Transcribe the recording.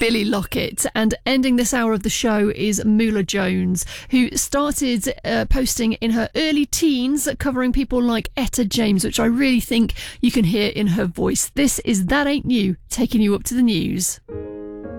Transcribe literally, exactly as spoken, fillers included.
Billy Lockett. And ending this hour of the show is Moolah Jones, who started uh, posting in her early teens, covering people like Etta James, which I really think you can hear in her voice. This is That Ain't New, taking you up to the news.